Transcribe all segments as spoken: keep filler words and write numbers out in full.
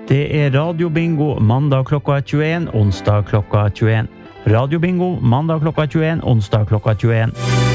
Det er Radio Bingo mandag klokka tjueen, onsdag klokka tjueen. Radio Bingo mandag klokka tjueen, onsdag klokka tjueen.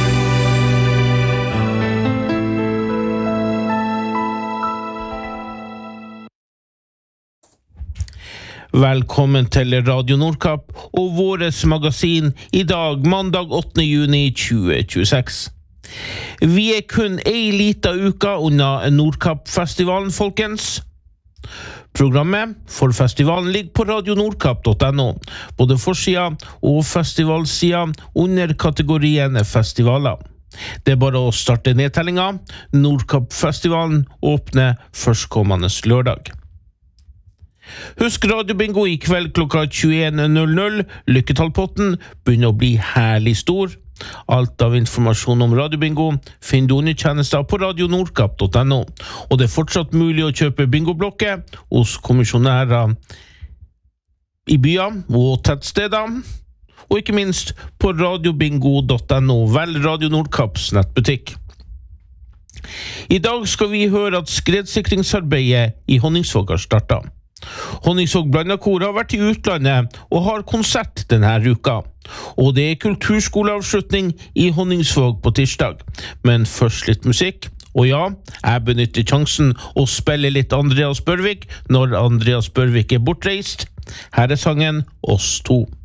Velkommen til Radio Nordkapp og våres magasin i dag, mandag åttende juni tjue tjueseks. Vi er kun ei lita uka unna Nordkapp-festivalen, folkens. Programmet for festivalen ligger på radio nordkapp punktum no, både forsida og festivalsida under kategorien festivaler. Det er bare å starte nedtellinga. Nordkapp-festivalen åpner førstkommende lørdag. Husk Radio Bingo i kveld klokka tjueen null null. Lykketallpotten begynner å bli herlig stor. Alt av informasjon om Radio Bingo finner du under tjenester på radio nordkapp punktum no, og det er fortsatt mulig å kjøpe bingoblokker hos kommisjonærer i byer og tettsteder, og ikke minst på radio bingo punktum no, vel Radio Nordkapps nettbutikk. I dag skal vi høre at skredsikringsarbeidet i Honningsvåg har startet. Honningsvåg Blandakor har vært i utlandet og har konsert denne uka. Og det er kulturskoleavslutning i Honningsvåg på tirsdag. Men først litt musikk. Og ja, jeg benytter sjansen å spille litt Andreas Børvik når Andreas Børvik er bortreist. Her er sangen Oss to.